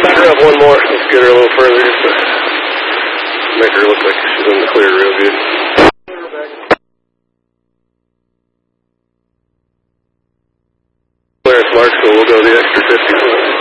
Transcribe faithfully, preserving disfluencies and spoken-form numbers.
Back her up one more. Let's get her a little further just to make her look like she's in the clear real good. Clearance mark, so we'll go the extra fifty.